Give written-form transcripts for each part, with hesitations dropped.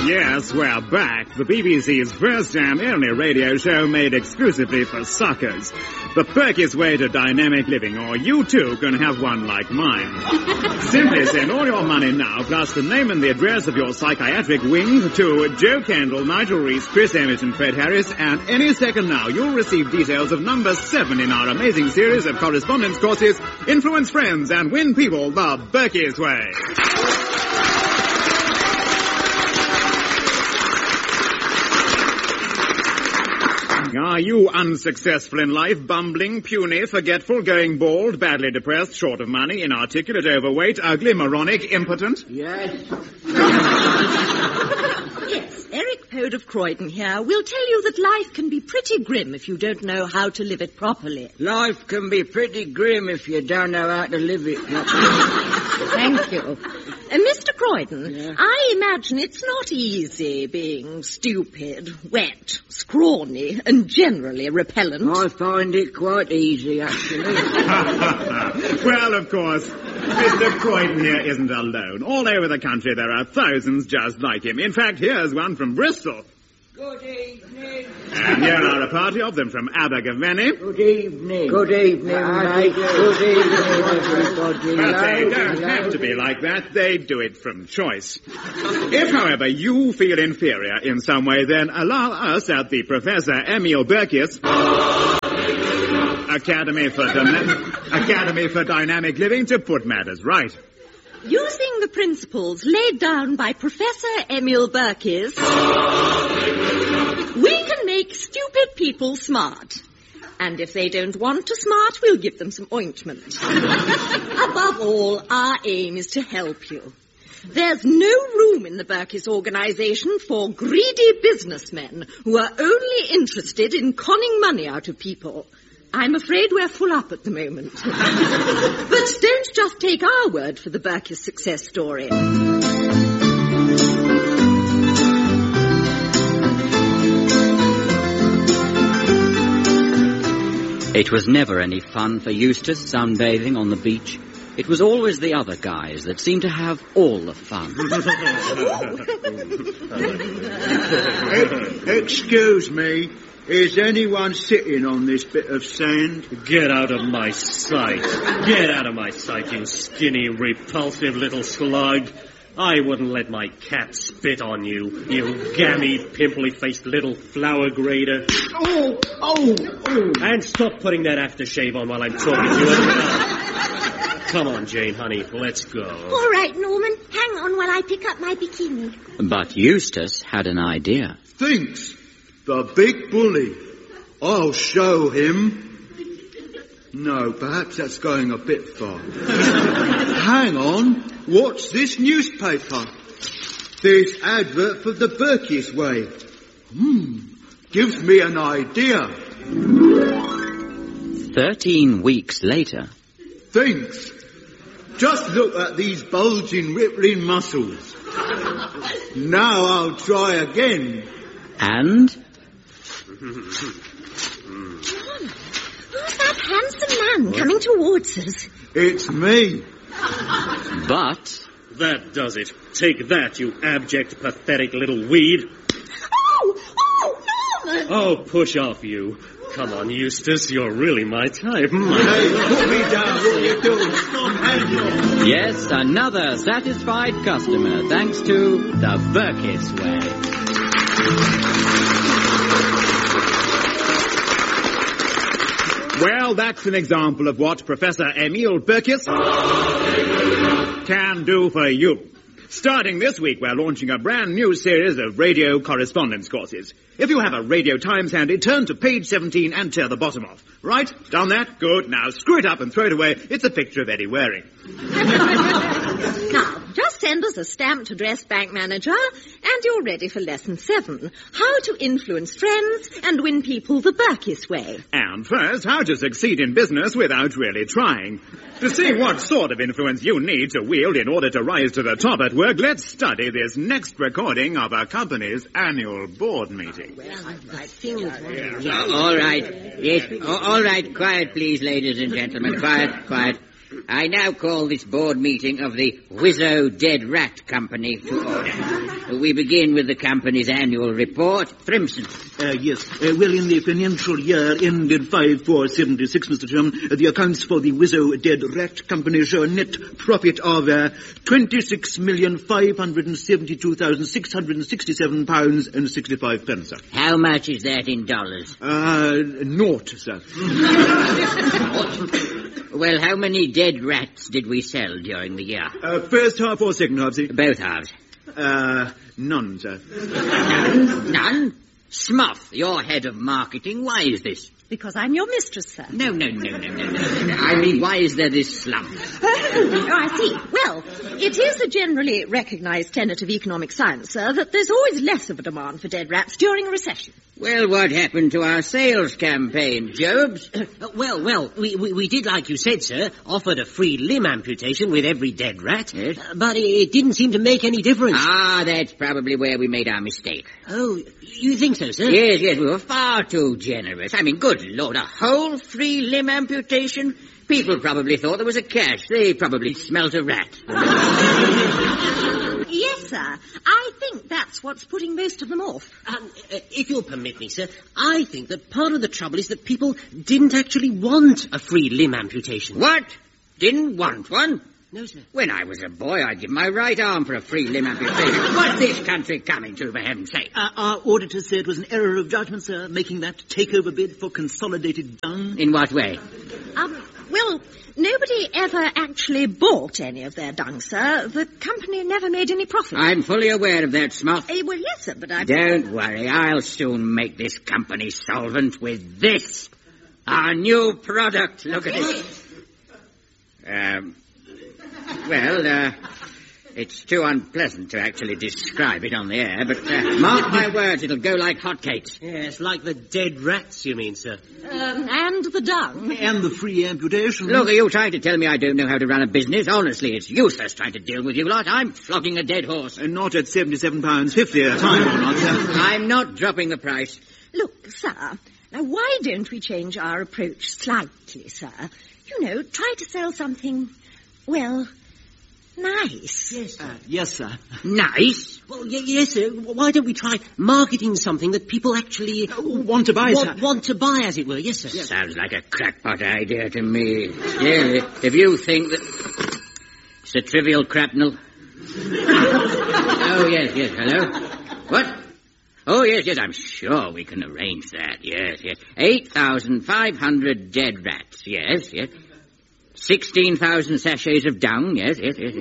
Yes, we're back. The BBC's first and only radio show made exclusively for suckers. The Berkey's way to dynamic living, or you too can have one like mine. Simply send all your money now, plus the name and the address of your psychiatric wing to Joe Kendall, Nigel Reese, Chris Emmett and Fred Harris, and any second now you'll receive details of number 7 in our amazing series of correspondence courses, Influence Friends and Win People the Berkey's Way. Are you unsuccessful in life, bumbling, puny, forgetful, going bald, badly depressed, short of money, inarticulate, overweight, ugly, moronic, impotent? Yes. Yes, Eric Pode of Croydon here will tell you that life can be pretty grim if you don't know how to live it properly. Life can be pretty grim if you don't know how to live it. Thank you. Mr. Croydon, Yeah. I imagine it's not easy being stupid, wet, scrawny, and generally repellent. I find it quite easy, actually. Well, of course, Mr. Croydon here isn't alone. All over the country there are thousands just like him. In fact, here's one from Bristol. Good evening. And here are a party of them from Abergavenny. Good evening. Good evening, mate. Good evening, everybody. But they don't have to be like that. They do it from choice. If, however, you feel inferior in some way, then allow us at the Professor Emil Berkius Academy for Dynamic Living to put matters right. Using the principles laid down by Professor Emil Berkes, we can make stupid people smart. And if they don't want to smart, we'll give them some ointment. Above all, our aim is to help you. There's no room in the Berkes organization for greedy businessmen who are only interested in conning money out of people. I'm afraid we're full up at the moment. But don't just take our word for the Berkes success story. It was never any fun for Eustace sunbathing on the beach. It was always the other guys that seemed to have all the fun. Excuse me, is anyone sitting on this bit of sand? Get out of my sight. Get out of my sight, you skinny, repulsive little slug. I wouldn't let my cat spit on you, you gammy, pimply-faced little flower grader. Oh! And stop putting that aftershave on while I'm talking to you. Come on, Jane, honey, let's go. All right, Norman. Hang on while I pick up my bikini. But Eustace had an idea. Thinks, the big bully. I'll show him. No, perhaps that's going a bit far. Hang on, what's this newspaper? This advert for the Berkey's Way. Gives me an idea. 13 weeks later. Thinks, just look at these bulging, rippling muscles. Now I'll try again. And Who's that handsome man coming towards us? It's me. But That does it. Take that, you abject, pathetic little weed. Oh, Norman! Oh, push off, you. Come on, Eustace, you're really my type. Hey, put me down, what are you doing? Stop, hands off. yes, another satisfied customer thanks to the Berkes Way. Well, that's an example of what Professor Emil Berkes can do for you. Starting this week, we're launching a brand new series of radio correspondence courses. If you have a Radio Times handy, turn to page 17 and tear the bottom off. Right? Done that? Good. Now screw it up and throw it away. It's a picture of Eddie Waring. Now, just send us a stamped address, bank manager, and you're ready for lesson 7. How to influence friends and win people the Berkes way. And first, how to succeed in business without really trying. To see what sort of influence you need to wield in order to rise to the top at work, let's study this next recording of a company's annual board meeting. All right. Yes. All right. Quiet, please, ladies and gentlemen. Quiet. I now call this board meeting of the Wizzo Dead Rat Company to order. We begin with the company's annual report. Frimson. Yes. Well, in the financial year ended 5/4/76, Mr. Chairman, the accounts for the Wizzo Dead Rat Company show a net profit of £26,572,667.65, sir. How much is that in dollars? Naught, sir. Well, how many dead rats did we sell during the year? First half or second half, sir? Both halves. None, sir. None? Smoth, you're head of marketing. Why is this? Because I'm your mistress, sir. No. I mean, why is there this slump? Oh, I see. Well, it is a generally recognised tenet of economic science, sir, that there's always less of a demand for dead rats during a recession. Well, what happened to our sales campaign, Jobs? Well, we did, like you said, sir, offered a free limb amputation with every dead rat, yes. But it didn't seem to make any difference. Ah, that's probably where we made our mistake. Oh, you think so, sir? Yes, we were far too generous. I mean, good Lord, a whole free limb amputation? People probably thought there was a catch. They probably smelt a rat. Yes, sir. I think that's what's putting most of them off. If you'll permit me, sir, I think that part of the trouble is that people didn't actually want a free limb amputation. What? Didn't want one? No, sir. When I was a boy, I'd give my right arm for a free limb amputation. What's this country coming to, for heaven's sake? Our auditor said it was an error of judgment, sir, making that takeover bid for Consolidated Dung. In what way? Well, nobody ever actually bought any of their dung, sir. The company never made any profit. I'm fully aware of that, Smoth. Well, yes, sir, but I... Don't worry, I'll soon make this company solvent with this. Our new product. Look at it. It's too unpleasant to actually describe it on the air, but mark my words, it'll go like hotcakes. Yes, like the dead rats, you mean, sir? And the dung. And the free amputation. Look, are you trying to tell me I don't know how to run a business? Honestly, it's useless trying to deal with you lot. I'm flogging a dead horse. Not at £77.50 a time, or not, sir. I'm not dropping the price. Look, sir, now why don't we change our approach slightly, sir? You know, try to sell something, well... nice. Yes, sir. Yes, sir. Nice? Well, yes, sir. Why don't we try marketing something that people actually... want to buy, sir. Want to buy, as it were. Yes, sir. Yes. Sounds like a crackpot idea to me. Yeah, if you think that... It's a trivial crapnel. Oh, yes, hello? What? Oh, yes, I'm sure we can arrange that. Yes. 8,500 dead rats. Yes. 16,000 sachets of dung, yes.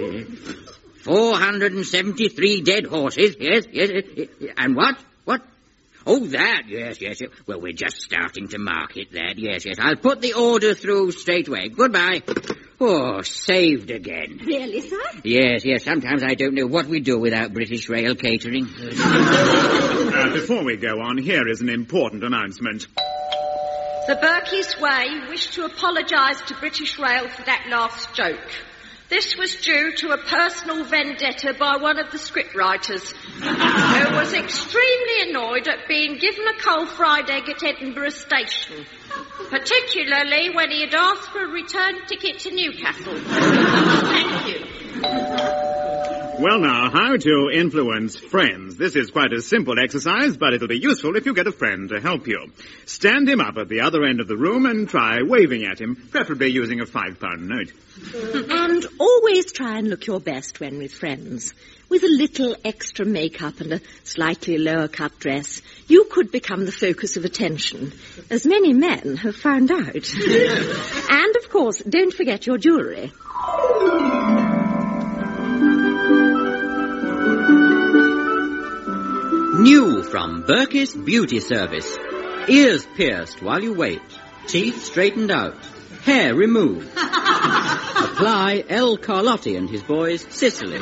473 dead horses, yes. And what? Oh, that, yes. Well, we're just starting to market that, yes. I'll put the order through straight away. Goodbye. Oh, saved again. Really, sir? Yes. Sometimes I don't know what we do without British Rail catering. Before we go on, here is an important announcement. The Berkey's Way wish to apologise to British Rail for that last joke. This was due to a personal vendetta by one of the scriptwriters, who was extremely annoyed at being given a coal fried egg at Edinburgh Station, particularly when he had asked for a return ticket to Newcastle. Thank you. Well, now, how to influence friends. This is quite a simple exercise, but it'll be useful if you get a friend to help you. Stand him up at the other end of the room and try waving at him, preferably using a £5 note. And always try and look your best when with friends. With a little extra makeup and a slightly lower-cut dress, you could become the focus of attention, as many men have found out. And, of course, don't forget your jewellery. New from Berkey's Beauty Service. Ears pierced while you wait. Teeth straightened out. Hair removed. Apply L. Carlotti and his boys, Sicily.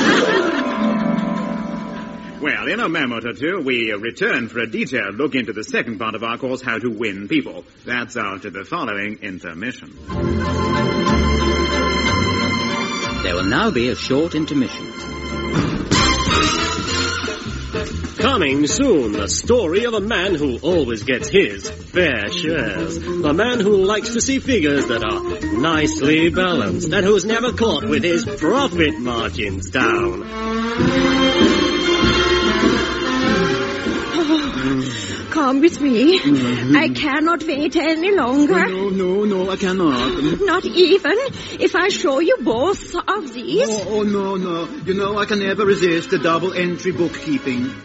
Well, in a moment or two, we return for a detailed look into the second part of our course, How to Win People. That's after the following intermission. There will now be a short intermission. Coming soon, the story of a man who always gets his fair shares. A man who likes to see figures that are nicely balanced and who's never caught with his profit margins down. Come with me. I cannot wait any longer. No, I cannot. Not even if I show you both of these. Oh, no. You know, I can never resist the double entry bookkeeping.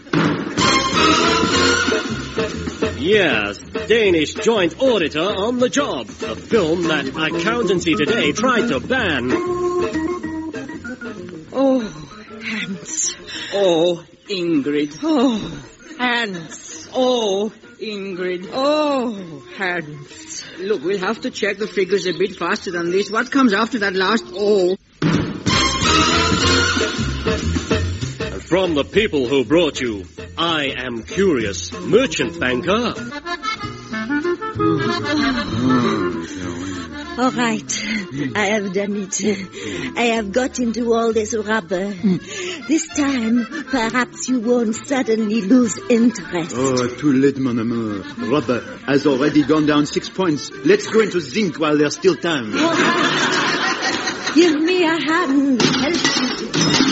Yes, Danish Joint Auditor on the Job, the film that Accountancy Today tried to ban. Oh, Hans. Oh, Ingrid. Oh, Hans. Oh, Ingrid. Oh, Hans. Look, we'll have to check the figures a bit faster than this. What comes after that last oh? And from the people who brought you, I Am Curious, Merchant Banker. All right, I have done it. I have got into all this rubber. This time, perhaps you won't suddenly lose interest. Oh, too late, mon amour. Rubber has already gone down 6 points. Let's go into zinc while there's still time. Give me a hand. Help you.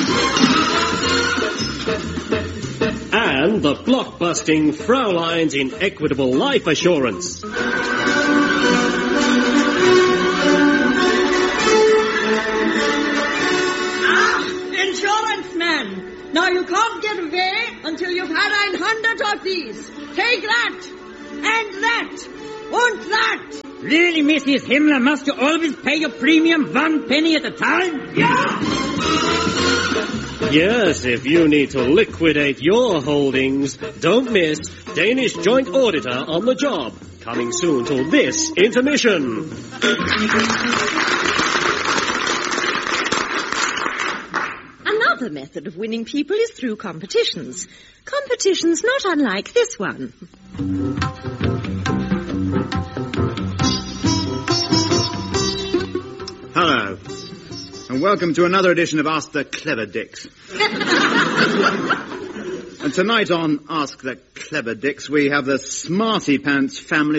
And the blockbusting Fraulein's in Equitable Life Assurance. Insurance man! Now you can't get away until you've had 100 of these. Take that! And that! And that! Really, Mrs. Himmler, must you always pay your premium 1 penny at a time? Yeah! Yes, if you need to liquidate your holdings, don't miss Danish Joint Auditor on the Job. Coming soon to this intermission. Another method of winning people is through competitions. Competitions not unlike this one. Hello, and welcome to another edition of Ask the Clever Dicks. And tonight on Ask the Clever Dicks, we have the Smarty Pants family